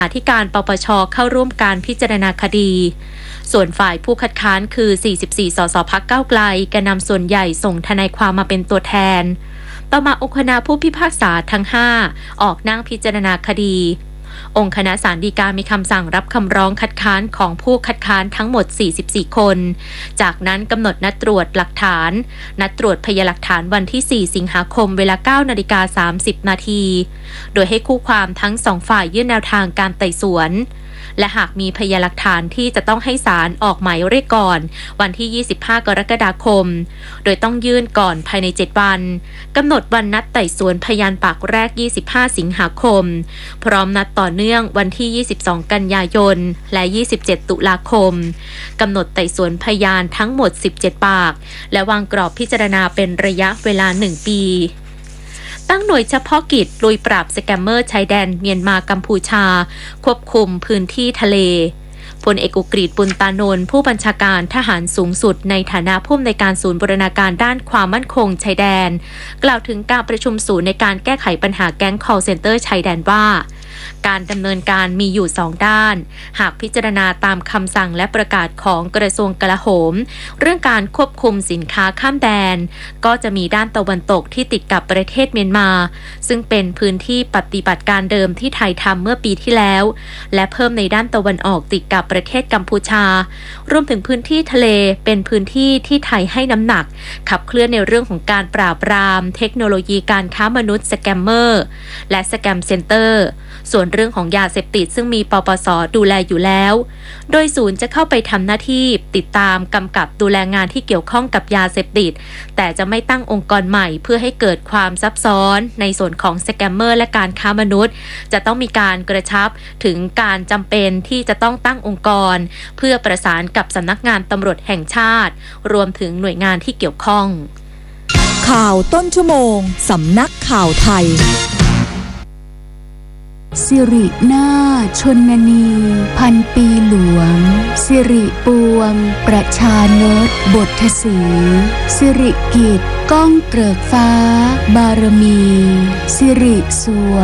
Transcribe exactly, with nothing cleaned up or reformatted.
ที่การปปช.เข้าร่วมการพิจารณาคดีส่วนฝ่ายผู้คัดค้านคือสี่สิบสี่สสพรรคก้าวไกลแกนนำส่วนใหญ่ส่งทนายความมาเป็นตัวแทนต่อมาองค์คณะผู้พิพากษาทั้งห้าออกนั่งพิจารณาคดีองค์คณะศาลฎีกามีคำสั่งรับคำร้องคัดค้านของผู้คัดค้านทั้งหมดสี่สิบสี่คนจากนั้นกำหนดนัดตรวจหลักฐานนัดตรวจพยานหลักฐานวันที่สี่สิงหาคมเวลา เก้านาฬิกาสามสิบนาทีโดยให้คู่ความทั้งสองฝ่ายยื่นแนวทางการไต่สวนและหากมีพยานหลักฐานที่จะต้องให้ศาลออกหมายเรียกก่อนวันที่ยี่สิบห้ากรกฎาคมโดยต้องยื่นก่อนภายในเจ็ดวันกำหนดวันนัดไต่สวนพยานปากแรกยี่สิบห้าสิงหาคมพร้อมนัดต่อเนื่องวันที่ยี่สิบสองกันยายนและยี่สิบเจ็ดตุลาคมกำหนดไต่สวนพยานทั้งหมดสิบเจ็ดปากและวางกรอบพิจารณาเป็นระยะเวลาหนึ่งปีตั้งหน่วยเฉพาะกิจลุยปราบสแกมเมอร์ชายแดนเมียนมากัมพูชาควบคุมพื้นที่ทะเลพลเอกอุกฤษ บุญตานนท์ผู้บัญชาการทหารสูงสุดในฐานะผู้อำนวยการศูนย์บูรณาการด้านความมั่นคงชายแดนกล่าวถึงการประชุมศูนย์ในการแก้ไขปัญหาแก๊ง call center ชายแดนว่าการดำเนินการมีอยู่สองด้านหากพิจารณาตามคำสั่งและประกาศของกระทรวงกลาโหมเรื่องการควบคุมสินค้าข้ามแดนก็จะมีด้านตะวันตกที่ติดกับประเทศเมียนมาซึ่งเป็นพื้นที่ปฏิบัติการเดิมที่ไทยทำเมื่อปีที่แล้วและเพิ่มในด้านตะวันออกติดกับประเทศกัมพูชารวมถึงพื้นที่ทะเลเป็นพื้นที่ที่ไทยให้น้ำหนักขับเคลื่อนในเรื่องของการปราบปรามเทคโนโลยีการค้ามนุษย์สแกมเมอร์และสแกมเซ็นเตอร์ส่วนเรื่องของยาเสพติดซึ่งมีปปส.ดูแลอยู่แล้วโดยศูนย์จะเข้าไปทำหน้าที่ติดตามกำกับดูแลงานที่เกี่ยวข้องกับยาเสพติดแต่จะไม่ตั้งองค์กรใหม่เพื่อให้เกิดความซับซ้อนในส่วนของสแกมเมอร์และการค้ามนุษย์จะต้องมีการกระชับถึงการจำเป็นที่จะต้องตั้งองค์กรเพื่อประสานกับสำนักงานตำรวจแห่งชาติรวมถึงหน่วยงานที่เกี่ยวข้องข่าวต้นชั่วโมงสำนักข่าวไทยสิรินาถชนนีพันปีหลวงสิริปวงประชานตบทสีสิริกิจก้องเกริกฟ้าบารมีสิริสว